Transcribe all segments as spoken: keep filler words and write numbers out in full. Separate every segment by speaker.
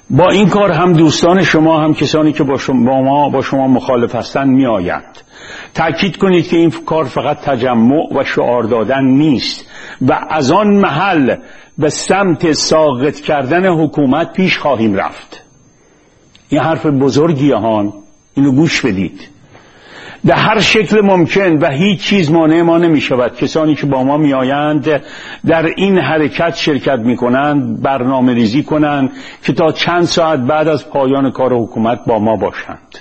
Speaker 1: با این کار هم دوستان شما هم کسانی که با شما, با ما با شما مخالف هستند می آیند. تأکید کنید که این کار فقط تجمع و شعار دادن نیست و از آن محل به سمت ساقط کردن حکومت پیش خواهیم رفت. این حرف بزرگی هان، اینو گوش بدید. در هر شکل ممکن و هیچ چیز مانع ما نمی شود کسانی که با ما می آیند در این حرکت شرکت می کنند برنامه ریزی کنند که تا چند ساعت بعد از پایان کار حکومت با ما باشند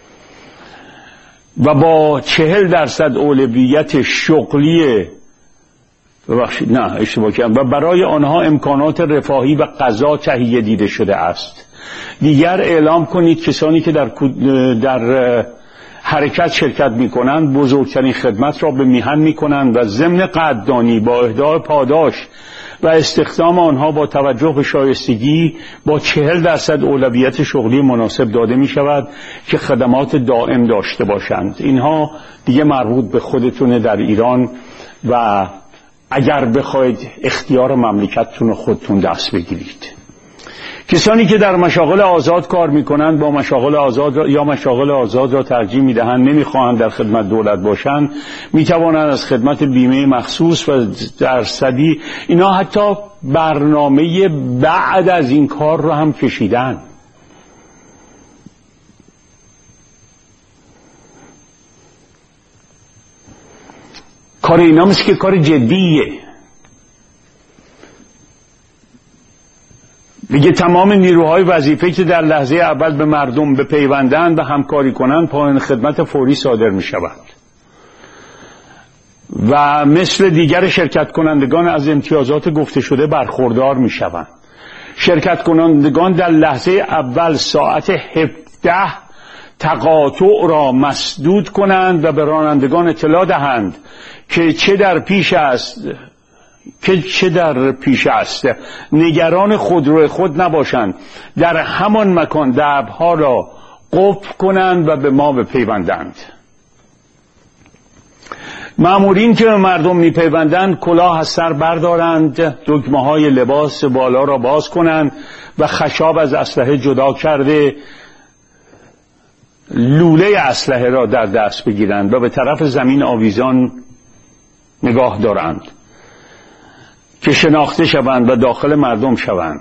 Speaker 1: و با چهل درصد اولویت شغلی ببخشید نه اشتباه کردم و برای آنها امکانات رفاهی و غذا تهیه دیده شده است. دیگر اعلام کنید کسانی که در در حرکت شرکت می کنند بزرگترین خدمت را به میهن می کنند و ضمن قدردانی با اهدای پاداش و استخدام آنها با توجه به شایستگی با چهل درصد اولویت شغلی مناسب داده می شود که خدمات دائم داشته باشند. اینها دیگه مربوط به خودتونه در ایران و اگر بخواید اختیار مملکتتون رو خودتون دست بگیرید. کسانی که در مشاغل آزاد کار میکنند با مشاغل آزاد را یا مشاغل آزاد را ترجیح میدهند، نمیخواهند در خدمت دولت باشند، میتوانند از خدمت بیمه مخصوص و درصدی اینا حتی برنامه بعد از این کار را هم کشیدن. کار اینا مثل که کار جدیه. میگه تمام نیروهای وظیفه‌ای که در لحظه اول به مردم بپیوندند و همکاری کنند پایان خدمت فوری صادر می شود و مثل دیگر شرکت کنندگان از امتیازات گفته شده برخوردار می شوند. شرکت کنندگان در لحظه اول ساعت هفده تقاطع را مسدود کنند و به رانندگان اطلاع دهند که چه در پیش است که چه در پیش است نگران خودرو خود نباشند، در همان مکان درها را قفل کنند و به ما بپیوندند. مامورین که به مردم میپیوندند کلاه از سر بردارند، دکمه های لباس بالا را باز کنند و خشاب از اسلحه جدا کرده لوله اسلحه را در دست بگیرند و به طرف زمین آویزان نگاه دارند که شناخته شوند و داخل مردم شوند.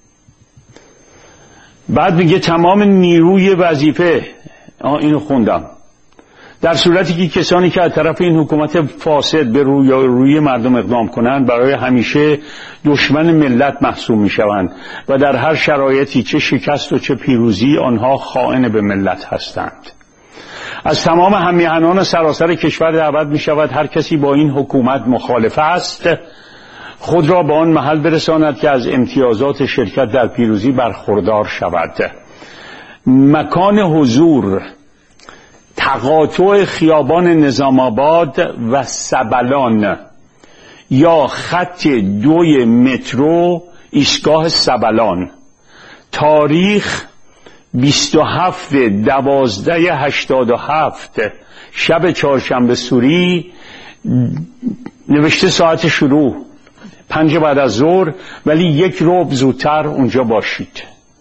Speaker 1: بعد میگه تمام نیروی وظیفه، اینو خوندم، در صورتی که کسانی که از طرف این حکومت فاسد به روی روی مردم اقدام کنند برای همیشه دشمن ملت محسوب میشوند و در هر شرایطی چه شکست و چه پیروزی آنها خائن به ملت هستند. از تمام همیهنان سراسر کشور دعوت می شود هر کسی با این حکومت مخالف است خود را به آن محل برساند که از امتیازات شرکت در پیروزی برخوردار شود. مکان حضور تقاطع خیابان نظام آباد و سبلان یا خط دوی مترو ایستگاه سبلان. تاریخ بیست و هفت دوازده هشتاد و هفت شب چهارشنبه سوری. نوشته ساعت شروع پنج بعد از ظهر، ولی یک ربع زودتر اونجا باشید.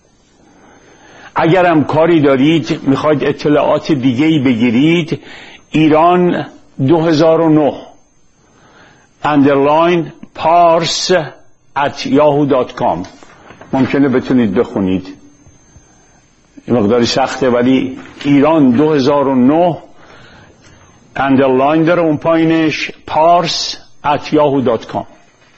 Speaker 1: اگرم کاری دارید میخواید اطلاعات دیگه‌ای بگیرید، ایران دو هزار و نه اندرلاین پارس ات یاهو دات کام ممکنه بتونید بخونید. این مقداری سخته ولی ایران دو هزار و نه اندرلاین داره اون پایینش پارس ات یاهو دات کام.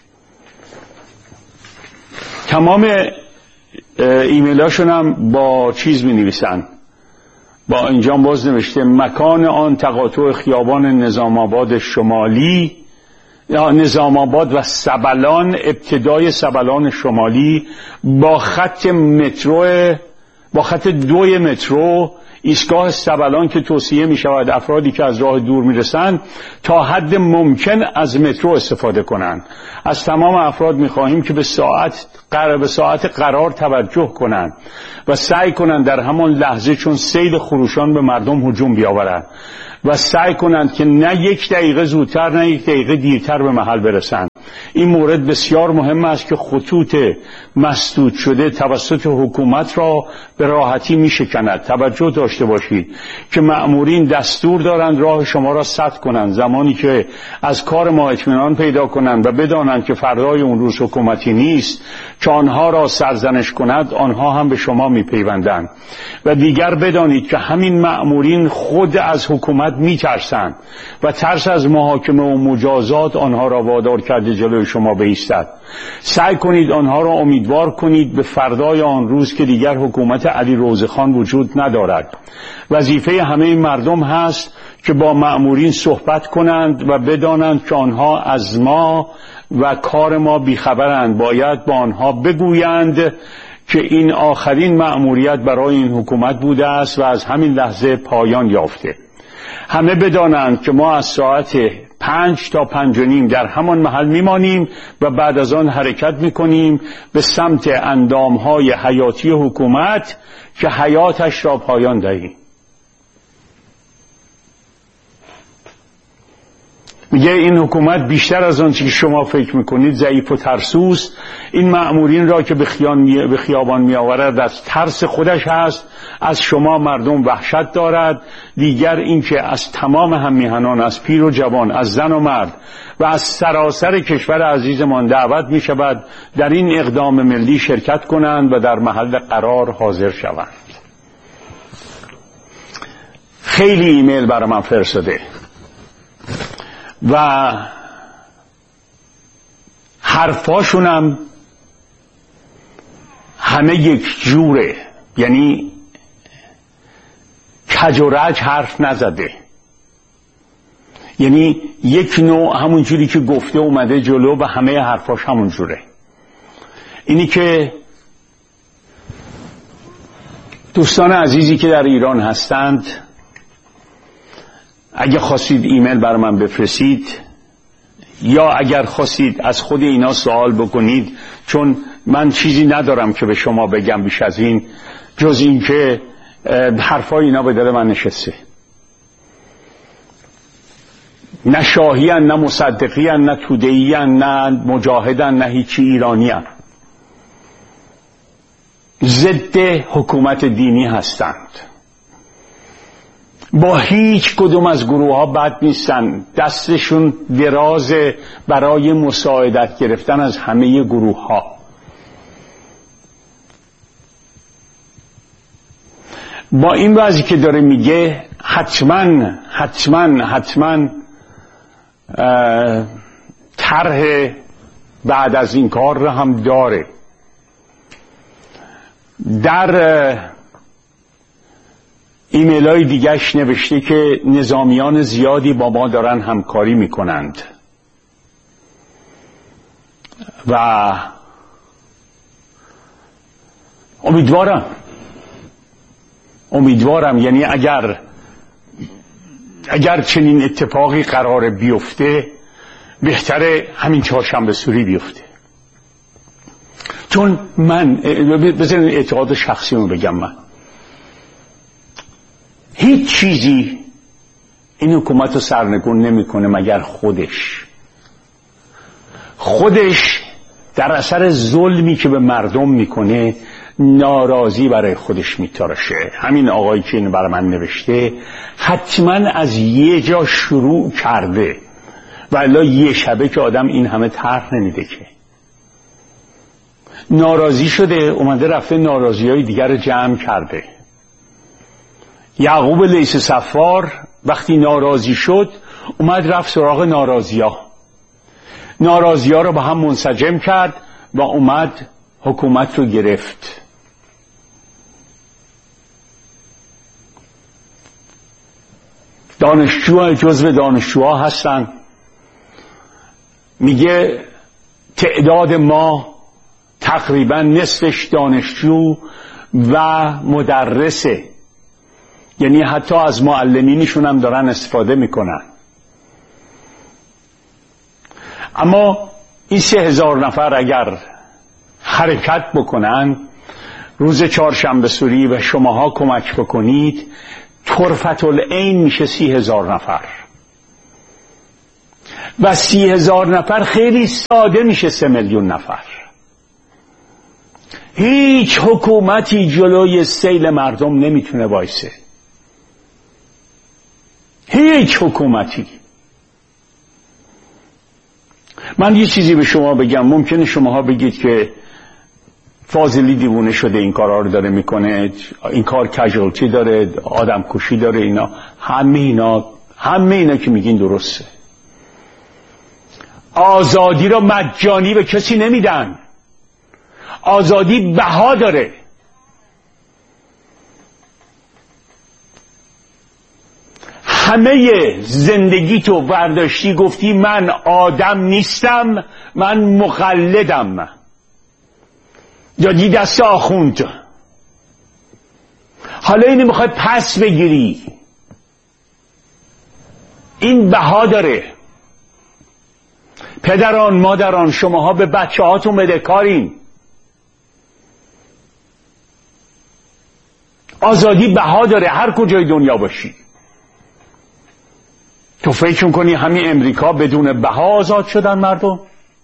Speaker 1: تمام ایمیل هاشون هم با چیز می نویسن، با اینجا باز نوشته مکان آن تقاطع خیابان نظام آباد شمالی یا نظام آباد و سبلان، ابتدای سبلان شمالی با خط مترو با خط دوی مترو ایستگاه سبلان که توصیه می شود افرادی که از راه دور می رسند تا حد ممکن از مترو استفاده کنند. از تمام افراد می خواهیم که به ساعت قرار به ساعت قرار توجه کنند و سعی کنند در همان لحظه چون سیل خروشان به مردم هجوم بیاورند و سعی کنند که نه یک دقیقه زودتر نه یک دقیقه دیرتر به محل برسند. این مورد بسیار مهم است که خطوط مسدود شده توسط حکومت را به راحتی می شکند. توجه داشته باشید که مأمورین دستور دارند راه شما را سد کنند. زمانی که از کار ما اطمینان پیدا کنند و بدانند که فردای اون روز حکومتی نیست که آنها را سرزنش کند، آنها هم به شما می پیوندند. و دیگر بدانید که همین مأمورین خود از حکومت می ترسند و ترس از محاکمه و مجازات آنها را وادار کرده جلوی شما بایستد. سعی کنید آنها را امیدوار کنید به فردای آن روز که دیگر حکومت علی روزخان وجود ندارد. وظیفه همه مردم هست که با مأمورین صحبت کنند و بدانند که آنها از ما و کار ما بیخبرند. باید با آنها بگویند که این آخرین مأموریت برای این حکومت بوده است و از همین لحظه پایان یافته. همه بدانند که ما از ساعت پنج تا پنج و نیم در همان محل میمانیم و بعد از آن حرکت میکنیم به سمت اندامهای حیاتی حکومت که حیاتش را پایان دهیم. میگه این حکومت بیشتر از آنچه که شما فکر میکنید ضعیف و ترسوست. این مأمورین را که به خیان به خیابان میآورد از ترس خودش هست، از شما مردم وحشت دارد. دیگر این که از تمام هم میهنان، از پیر و جوان، از زن و مرد و از سراسر کشور عزیزمان دعوت می شود در این اقدام ملی شرکت کنند و در محل قرار حاضر شوند. خیلی ایمیل برای من فرستاده و حرفاشونم همه یک جوره، یعنی کج و رج حرف نزده، یعنی یک نوع همون جوری که گفته اومده جلو و همه حرفاش همون جوره. اینی که دوستان عزیزی که در ایران هستند، اگه خواستید ایمیل بر من بفرستید یا اگر خواستید از خود اینا سوال بکنید، چون من چیزی ندارم که به شما بگم بیش از این، جز این که حرفای اینا به دل من نشسته. نه شاهیان، نه مصدقیان، نه تودهیان، نه مجاهدن، نه هیچی ایرانیان. ضد حکومت دینی هستند. با هیچ کدوم از گروه ها بد نیستن، دستشون دراز برای مساعدت گرفتن از همه گروه ها. با این وضعی که داره میگه حتما حتما حتما طرح بعد از این کار رو هم داره. در ایمیل های دیگهش نوشته که نظامیان زیادی با ما دارن همکاری میکنند و امیدوارم امیدوارم یعنی اگر اگر چنین اتفاقی قرار بیفته، بهتره همین چهارشنبه سوری بیفته. چون من بذارین اعتقاد شخصی رو بگم، من هیچ چیزی این حکومت رو سرنگون نمیکنه مگر خودش. خودش در اثر ظلمی که به مردم میکنه ناراضی برای خودش میتراشه. همین آقایی که اینو برای من نوشته حتما از یه جا شروع کرده، ولی یه شبه که آدم این همه طرح نمیده که. ناراضی شده، اومده رفته ناراضی های دیگر رو جمع کرده. یعقوب لیث صفار وقتی ناراضی شد اومد رفت سراغ ناراضی ها ناراضی ها رو با هم منسجم کرد و اومد حکومت رو گرفت. دانشجوها جزو دانشجوها هستن. میگه تعداد ما تقریبا نصفش دانشجو و مدرسه، یعنی حتی از معلمینشون هم دارن استفاده میکنن. اما این سه هزار نفر اگر حرکت بکنن روز چهارشنبه سوری و شماها کمک بکنید، طرفت العین میشه سی هزار نفر. و سی هزار نفر خیلی ساده میشه سه میلیون نفر. هیچ حکومتی جلوی سیل مردم نمیتونه وایسه، هیچ حکومتی. من یه چیزی به شما بگم، ممکنه شماها بگید که فاضلی دیوونه شده این کارا رو داره میکنه، این کار کژوالتی داره، آدم کشی داره، اینا همه اینا همه اینا که میگین درسته. آزادی رو مجانی به کسی نمیدن، آزادی بها داره. همه زندگی تو برداشتی گفتی من آدم نیستم، من مقلدم، دادی دست آخوند. حالا اینو میخوای پس بگیری، این بها داره. پدران مادران شماها به بچه هاتون بدهکارین. آزادی بها داره هر کجای دنیا باشی. تو فکر میکنی همین امریکا بدون بها آزاد شدن مردم؟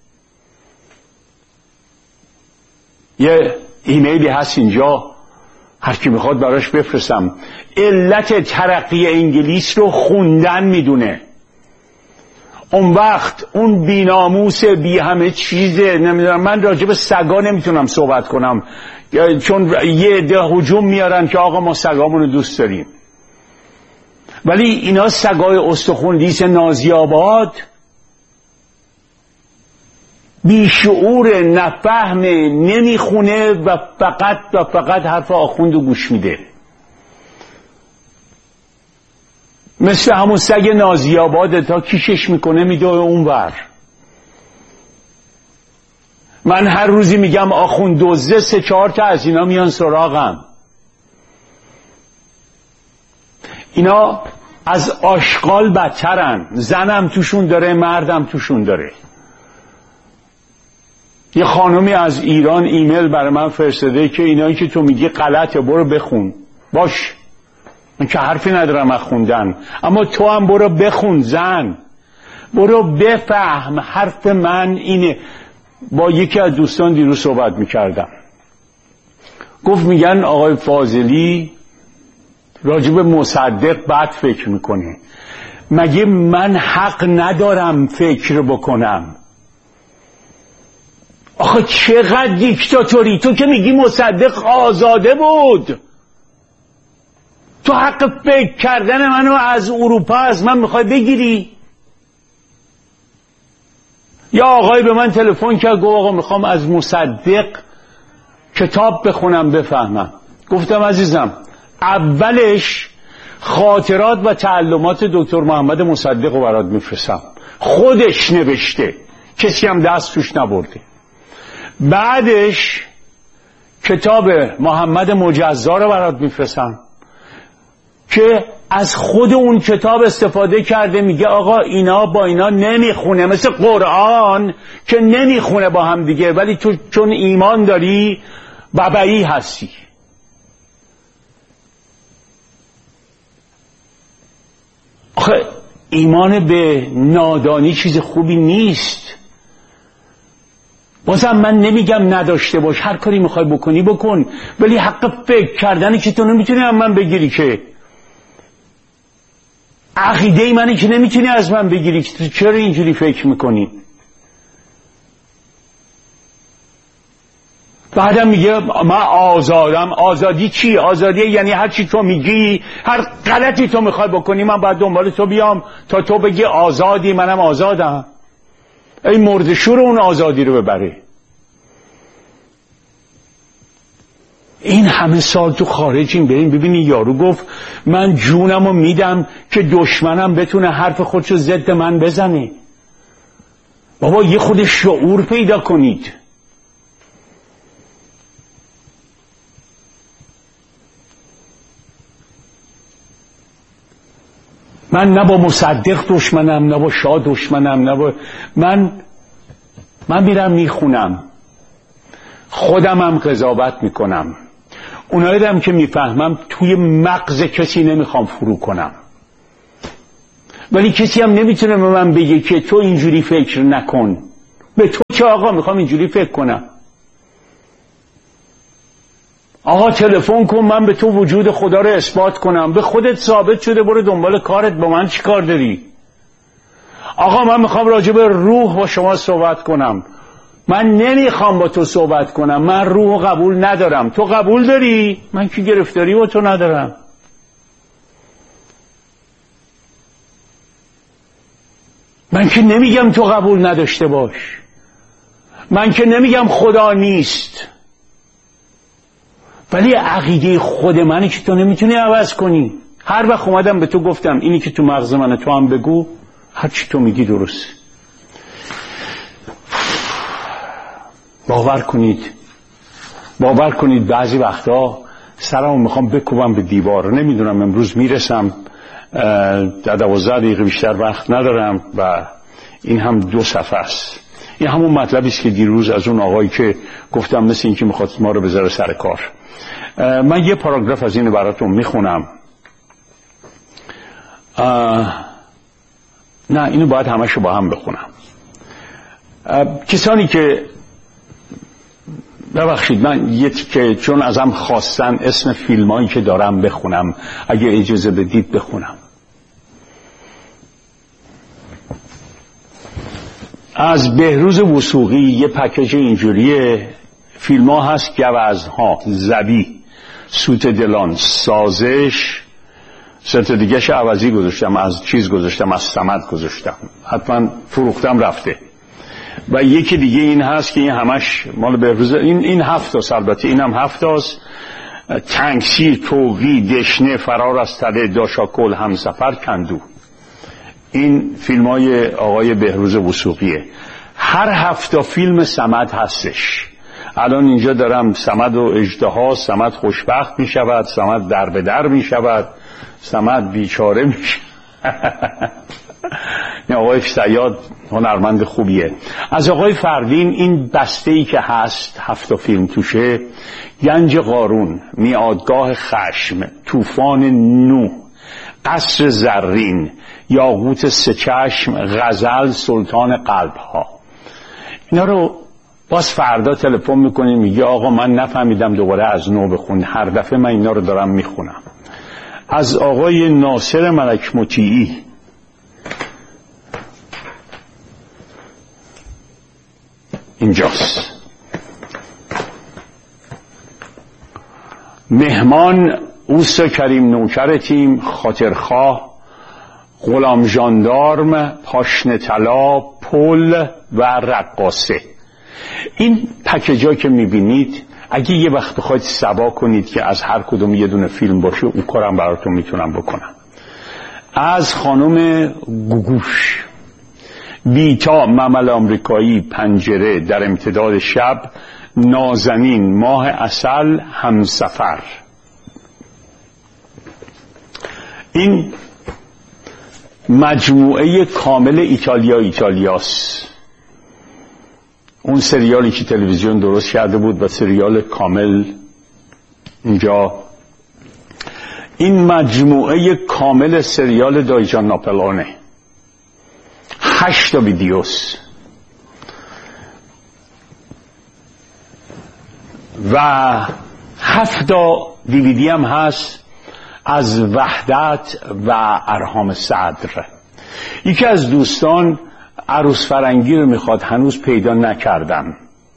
Speaker 1: یه ایمیلی هست اینجا، هر کی میخواد براش بفرستم. علت ترقی انگلیس رو خوندن میدونه. اون وقت اون بیناموس بی همه چیزه، نمیدونم، من راجع به سگا نمیتونم صحبت کنم چون یه عده هجوم میارن که آقا ما سگامونو دوست داریم، ولی اینا سگای استخون لیس نازی آباد، بیشعور، نفهمه، نمیخونه و فقط و فقط حرف آخوندو گوش میده. مثل همون سگ نازی آباده، تا کیشش میکنه میده اون ور. من هر روزی میگم آخوند دزده، سه چهار تا از اینا میان سراغم. اینا از آشغال بدترن، زنم توشون داره، مردم توشون داره. یه خانمی از ایران ایمیل برای من فرستاده که اینایی که تو میگی غلطه، برو بخون. باش، من که حرفی ندارم از خوندن، اما تو هم برو بخون زن، برو بفهم. حرف من اینه. با یکی از دوستان دیروز صحبت میکردم، گفت میگن آقای فاضلی راجب مصدق بد فکر میکنه. مگه من حق ندارم فکر بکنم؟ آخه چقدر دیکتاتوری! تو که میگی مصدق آزاده بود، تو حق فکر کردن منو از اروپا از من میخوای بگیری؟ یا آقای به من تلفن کرد گفت آقا میخوام از مصدق کتاب بخونم بفهمم. گفتم عزیزم اولش خاطرات و تعلمات دکتر محمد مصدق رو برات میفرستم، خودش نوشته، کسی هم دست توش نبرده. بعدش کتاب محمد مجزا رو برات میفرستم که از خود اون کتاب استفاده کرده، میگه آقا اینا با اینا نمیخونه، مثل قرآن که نمیخونه با هم دیگه، ولی تو چون ایمان داری ببعی هستی. آخه ایمان به نادانی چیز خوبی نیست. بازم من نمیگم نداشته باش، هر کاری میخوای بکنی بکن، ولی حق فکر کردنی که تو نمیتونی از من بگیری، که عقیده منی که نمیتونی از من بگیری که تو چرا اینجوری فکر میکنی. بعدم میگه من آزادم. آزادی چی؟ آزادی یعنی هر چی تو میگی، هر غلطی تو میخوای بکنی من باید دنبال تو بیام تا تو بگی آزادی، منم آزادم. ای مرد شور اون آزادی رو ببره. این همه سال تو خارجیم بریم ببینی یارو گفت من جونمو میدم که دشمنم بتونه حرف خودشو ضد من بزنه. بابا یه خود شعور پیدا کنید. من نه با مصدق دشمنم، نه با شاه دشمنم، نه با من من میرم میخونم، خودمم قضاوت میکنم. اونایی هم که میفهمم توی مغز کسی نمیخوام فرو کنم. ولی کسی هم نمیتونه به من بگه که تو اینجوری فکر نکن. به تو چه آقا میخوام اینجوری فکر کنم؟ آقا تلفن کن من به تو وجود خدا رو اثبات کنم. به خودت ثابت شده، برو دنبال کارت، با من چی کار داری؟ آقا من میخوام راجع به روح با شما صحبت کنم. من نمیخوام با تو صحبت کنم، من روح قبول ندارم. تو قبول داری؟ من که گرفتاری با تو ندارم. من که نمیگم تو قبول نداشته باش، من که نمیگم خدا نیست، ولی عقیده خود منی که تو نمیتونی عوض کنی. هر وقت اومدم به تو گفتم اینی که تو مغز منه تو هم بگو، هر چی تو میگی درست. باور کنید باور کنید بعضی وقتا سرمو میخوام بکوبم به دیوار. نمیدونم امروز میرسم، در دوازده دقیقه بیشتر وقت ندارم و این هم دو صفحه است. این همون مطلبی است که دیروز از اون آقایی که گفتم مثل این که میخواد ما رو بذاره سر کار. من یه پاراگراف از این براتون میخونم. نه اینو باید همشو با هم بخونم. کسانی که ببخشید من یه که چون ازم خواستن اسم فیلمایی که دارم بخونم، اگه اجازه بدید بخونم. از بهروز وثوقی یه پکیج اینجوریه فیلم ها هست: گوزن‌ها، زبی، سوت دلان، سازش. سه تا دیگه‌ش عوضی گذاشتم، از چیز گذاشتم، از صمد گذاشتم، حتما فروختم رفته. و یکی دیگه این هست که این همش مال بهروز. این این هفت تا البته اینم هفت تاست: تنگسیر، توقی، دشنه، فرار از تله، داشاکل، همسفر، کندو. این فیلم های آقای بهروز وثوقیه. هر هفت فیلم صمد هستش. الان اینجا دارم صمد و اژدها، صمد خوشبخت می شود، صمد در به در می شود، صمد بیچاره می شود. این آقای صیاد هنرمند خوبیه. از آقای فروین این بسته‌ای که هست هفت فیلم توشه: گنج قارون، میادگاه خشم، طوفان نوح، قصر زرین، یاقوت سه چشم، غزل، سلطان قلب‌ها. اینا رو باز فردا تلفن میکنیم میگه آقا من نفهمیدم، دوباره از نو بخون. هر دفعه من اینا رو دارم میخونم. از آقای ناصر ملک مطیعی اینجاست: مهمان، اوستا کریم نوکر تیم، خاطرخواه، غلام ژاندارم، پاشنه طلا، پل و رقاصه. این پکیجا که میبینید اگه یه وقت بخواید سبا کنید که از هر کدوم یه دونه فیلم باشه، اون کارم براتون میتونم بکنم. از خانم گوگوش: بیتا، ممل آمریکایی، پنجره، در امتداد شب، نازنین، ماه عسل، همسفر. این مجموعه کامل ایتالیا ایتالیاست. اون سریالی که تلویزیون درست کرده بود و سریال کامل اینجا. این مجموعه کامل سریال دایجان ناپلئونه، هشت تا ویدیوس و هفت تا دیویدی هم هست از وحدت و ارهام صدر. یکی از دوستان عروس فرنگی رو میخواد، هنوز پیدا نکردم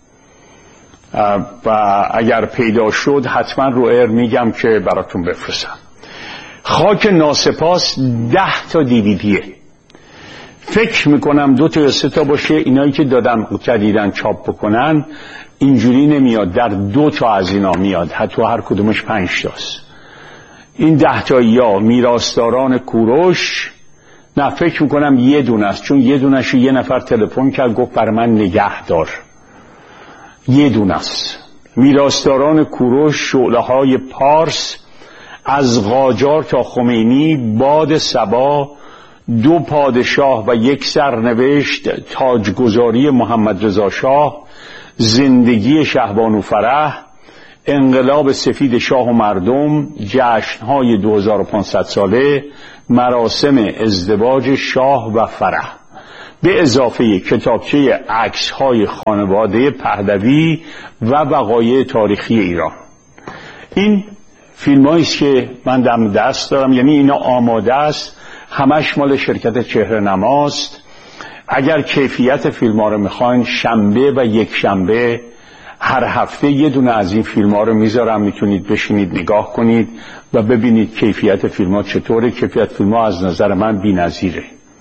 Speaker 1: و اگر پیدا شد حتما رو ایر میگم که براتون بفرستم. خاک ناسپاس ده تا دیویدیه. فکر میکنم دو تا یا سه تا باشه. اینایی که دادم جدیدن چاپ بکنن اینجوری نمیاد، در دو تا از اینا میاد، حتی هر کدومش پنج تاست. این ده تا یا میراثداران کوروش، نه فکر میکنم یه دونه است، چون یه دونهش یه نفر تلفن کرد گفت برای من نگه دار. یه دونه است. میراثداران کوروش، شعله های پارس، از قاجار تا خمینی، باد صبا، دو پادشاه و یک سرنوشت، تاجگذاری محمد رضا شاه، زندگی شهبانو فرح، انقلاب سفید شاه و مردم، جشنهای دو هزار و پانصد ساله، مراسم ازدواج شاه و فرح به اضافه کتابچه عکس‌های خانواده پهلوی و وقایع تاریخی ایران. این فیلمایی است که من دم دست دارم، یعنی اینا آماده است، همش مال شرکت چهره نماست. اگر کیفیت فیلم ها رو میخواین، شنبه و یک شنبه هر هفته یه دونه از این فیلم ها رو میذارم، میتونید بشینید نگاه کنید و ببینید کیفیت فیلم ها چطوره. کیفیت فیلم ها از نظر من بی‌نظیره.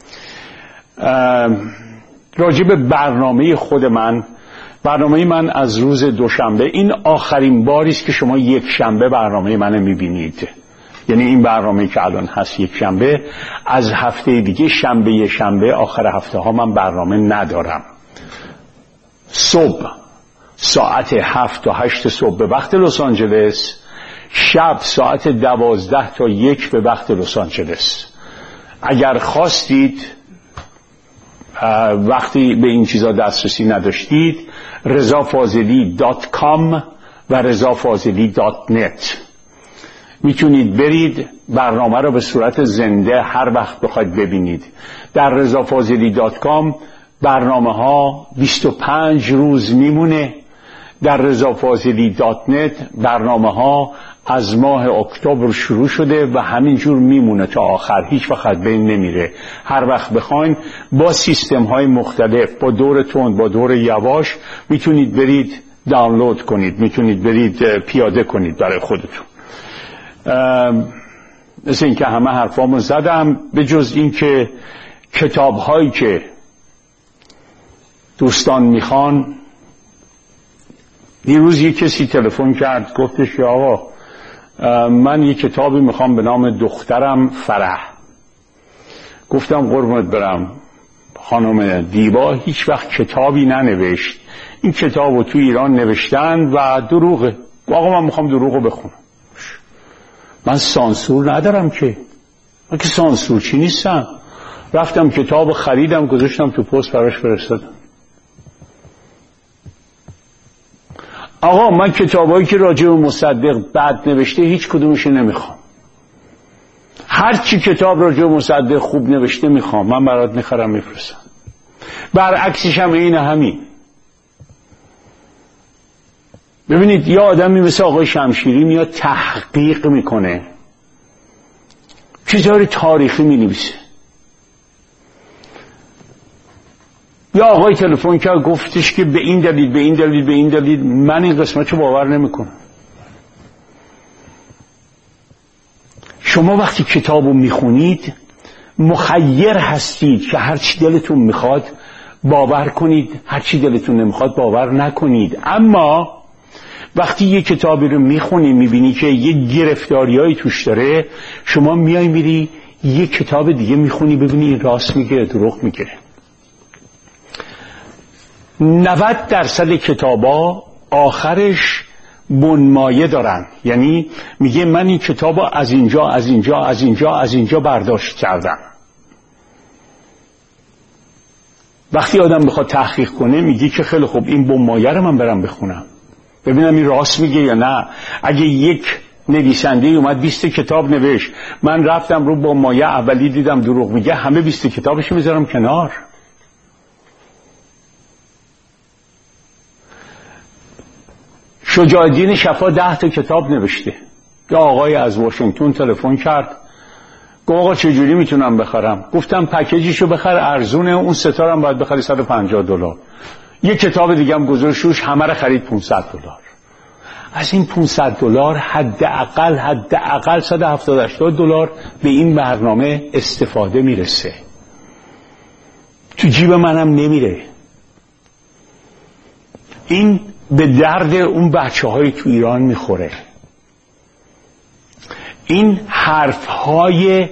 Speaker 1: راجع به برنامه خود من، برنامه من از روز دوشنبه، این آخرین باری است که شما یک شنبه برنامه منو میبینید، یعنی این برنامه که الان هست یک شنبه. از هفته دیگه شنبه شنبه آخر هفته ها من برنامه ندارم. صبح ساعت هفت تا هشت صبح به وقت لس آنجلس، شب ساعت دوازده تا یک به وقت لس آنجلس. اگر خواستید وقتی به این چیزا دسترسی نداشتید، رضا فاضلی دات کام و رضا فاضلی دات نت میتونید برید برنامه رو به صورت زنده هر وقت بخواید ببینید. در رضا فاضلی دات کام برنامه ها بیست و پنج روز میمونه. در رضا فاضلی دات نت برنامه ها از ماه اکتبر شروع شده و همینجور میمونه تا آخر، هیچ وقت بین نمیره. هر وقت بخواین با سیستم های مختلف، با دور تند، با دور یواش، میتونید برید دانلود کنید، میتونید برید پیاده کنید برای خودتون. مثل این که همه حرفامو زدم، به جز این که کتاب هایی که دوستان میخوان. دیروز یک کسی تلفن کرد، گفتش که آقا من یک کتابی میخوام به نام دخترم فرح. گفتم قربونت برم، خانم دیبا هیچ وقت کتابی ننوشت. این کتابو تو ایران نوشتن و دروغه. آقا من میخوام دروغو بخونم. من سانسور ندارم که، من که سانسور چی نیستم. رفتم کتاب خریدم، گذاشتم تو پست براش فرستادم. آقا من کتابایی که راجع به مصدق بد نوشته هیچ کدومش نمیخوام. هر چی کتاب راجع به مصدق خوب نوشته میخوام، من برات میخرم میفرستم. برعکسش هم اینه همین. ببینید یه آدمی مثل آقای شمشیری میاد تحقیق میکنه، چیزهای تاریخی مینویسه. یا آقای تلفن کرد گفتش که به این دلیل به این دلیل به این دلیل، من این قسمتشو باور نمیکنم. شما وقتی کتابو میخونید مخیر هستید که هر چی دلتون میخواد باور کنید، هر چی دلتون نمیخواد باور نکنید. اما وقتی یه کتابی رو میخونی میبینی که یه گرفتاریایی توش داره، شما میای میری یه کتاب دیگه میخونی ببینی این راست میگه دروغ میگه. نود درصد کتابا آخرش بنمایه دارن، یعنی میگه من این کتابا از اینجا از اینجا از اینجا از اینجا برداشت کردم. وقتی آدم بخواد تحقیق کنه میگه که خیلی خوب این بنمایه رو من برم بخونم ببینم این راست میگه یا نه. اگه یک نویسنده اومد بیست کتاب نوشت، من رفتم رو بنمایه اولی دیدم دروغ میگه، همه بیست کتابش میذارم کنار. شجاع الدین شفا ده تا کتاب نوشته. یه آقای از واشنگتن تلفن کرد، گفت آقا چجوری میتونم بخرم؟ گفتم پکیجشو بخر، ارزونه، اون ستارم باید بخری صد و پنجاه دلار. یه کتاب دیگه هم گذاشت روش، همه رو خرید پانصد دلار. از این پانصد دلار حداقل حداقل صد و هفتاد هشتاد دلار به این برنامه استفاده میرسه، تو جیب منم نمیره. این به درد اون بچه های تو ایران میخوره. این حرف های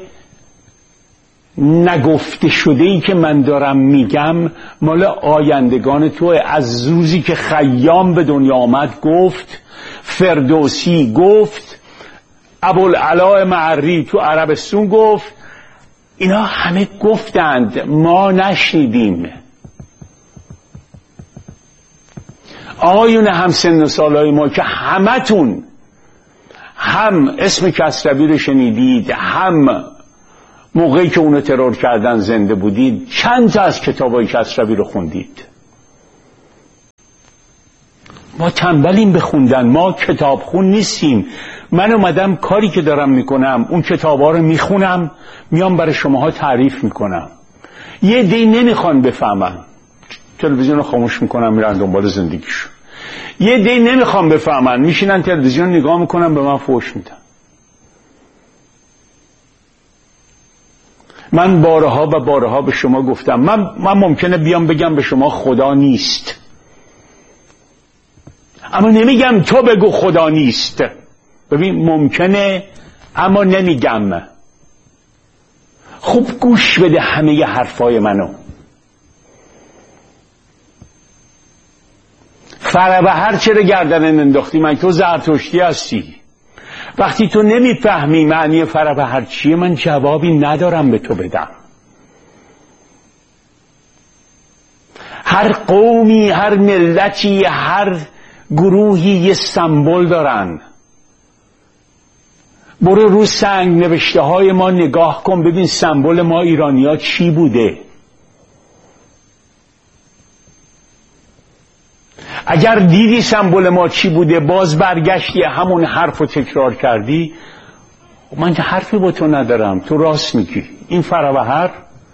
Speaker 1: نگفته شده ای که من دارم میگم مال آیندگان توه. از روزی که خیام به دنیا آمد گفت، فردوسی گفت، ابوالعلا معری تو عربستون گفت، اینا همه گفتند ما نشنیدیم. آقایون هم سن و سالای ما که همتون هم اسم کسروی رو شنیدید، هم موقعی که اونو ترور کردن زنده بودید چند تا از کتابای کسروی رو خوندید؟ ما تنبلیم به خوندن، ما کتاب خون نیستیم. من اومدم کاری که دارم میکنم اون کتابا رو میخونم، میام برای شماها تعریف میکنم. یه دی نمیخوان بفهمن، تلویزیون رو خاموش میکنن میرن دنبال زندگیشون. یه دی نمیخوان بفهمن، میشینن تلویزیون نگاه میکنن به من فحش میدن. من بارها و بارها به شما گفتم من, من ممکنه بیام بگم به شما خدا نیست، اما نمیگم تو بگو خدا نیست. ببین ممکنه اما نمیگم. خوب گوش بده همه حرفای منو. فرابهر چرا گردن انداختی؟ من تو زرتشتی هستی. وقتی تو نمیفهمی معنی فرابهر چیه من جوابی ندارم به تو بدم. هر قومی، هر ملتی، هر گروهی یه سمبل دارن. برو رو سنگ نوشته های ما نگاه کن ببین سمبل ما ایرانی‌ها چی بوده. اگر دیدی سمبل ما چی بوده باز برگشتی همون حرف رو تکرار کردی، من حرفی با تو ندارم، تو راست میگی. این فرابهر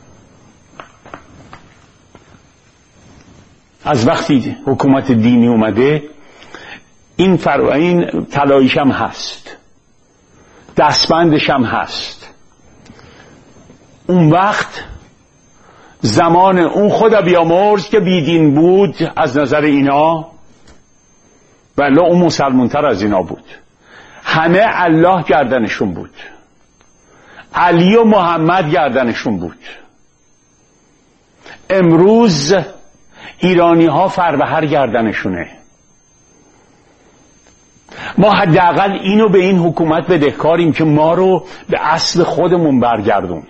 Speaker 1: از وقتی حکومت دینی اومده این فر... این طلاییش هم هست، دستبندش هم هست. اون وقت زمان اون خدا بیامرز که بیدین بود از نظر اینا، ولی اون مسلمانتر از اینا بود. همه الله گردنشون بود، علی و محمد گردنشون بود. امروز ایرانی ها فربهر گردنشونه. ما حداقل اینو به این حکومت بدهکاریم که ما رو به اصل خودمون برگردوند.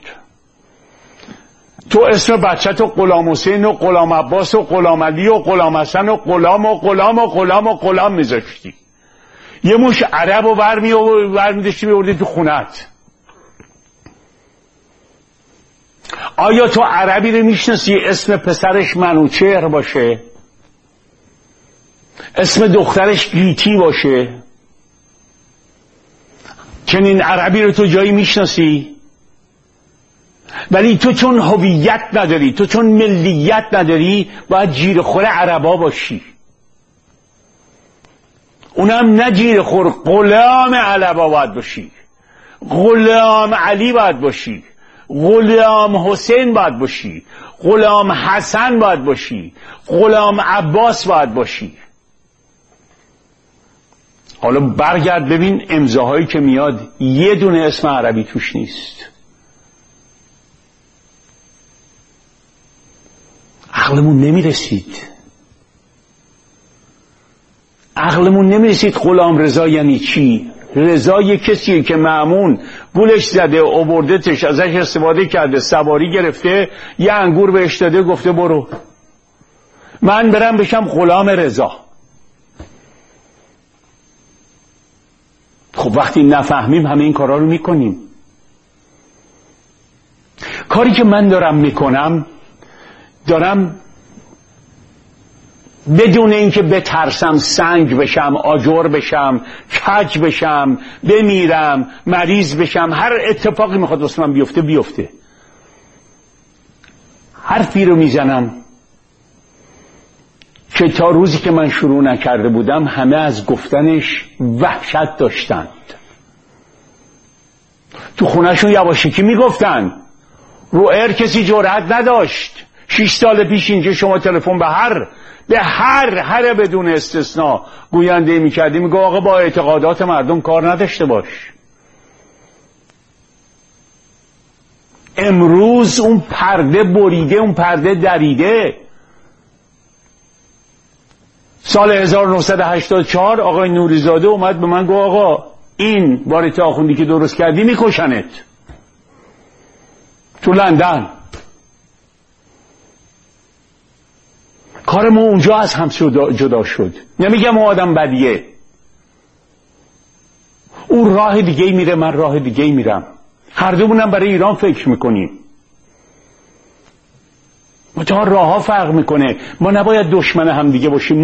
Speaker 1: تو اسم بچه تو غلام حسین و غلام عباس و غلام علی و غلام حسن و غلام و غلام و غلام و غلام میذاشتی. یه مش عرب و برمی و برمی داشتی بیوردی تو خونت. آیا تو عربی رو میشناسی اسم پسرش منوچهر باشه، اسم دخترش گیتی باشه؟ چنین عربی رو تو جایی میشناسی؟ ولی تو چون هویت نداری، تو چون ملیت نداری، باید جیر خور عربا باشی. اونم نه جیر خور، غلام علبا باید باشی، غلام علی باید باشی، غلام حسین باید باشی، غلام حسن باید باشی، غلام عباس باید باشی. حالا برگرد ببین امضاهایی که میاد یه دونه اسم عربی توش نیست. عقلمون نمیرسید، عقلمون نمیرسید غلام رضا یعنی چی. رضا یه کسیه که مأمون گولش زده، آوردتش، ازش استفاده کرده، سواری گرفته، یه انگور بهش داده، گفته برو من برم بشم غلام رضا. خب وقتی نفهمیم همه این کارا رو میکنیم. کاری که من دارم میکنم، دارم بدون اینکه بترسم سنگ بشم، آجر بشم، کج بشم، بمیرم، مریض بشم، هر اتفاقی میخواد واسه من بیفته بیفته، حرفی رو میزنم که تا روزی که من شروع نکرده بودم همه از گفتنش وحشت داشتند. تو خونهشون یواشکی میگفتن، رو ایر کسی جرأت نداشت. شش سال پیش اینجا شما تلفن به هر به هر هر بدون استثناء گوینده میکردی، میگه آقا با اعتقادات مردم کار نداشته باش. امروز اون پرده بریده، اون پرده دریده. سال هزار و نهصد و هشتاد و چهار آقای نوریزاده اومد به من گفت آقا این واریت آخوندی که درست کردی میکشنت. تو لندن کار ما اونجا از هم جدا شد. نمیگم اون آدم بدیه، اون راه دیگه میره، من راه دیگه میرم. هر دومون برای ایران فکر میکنیم. منتها راه ها فرق میکنه. ما نباید دشمن هم دیگه باشیم.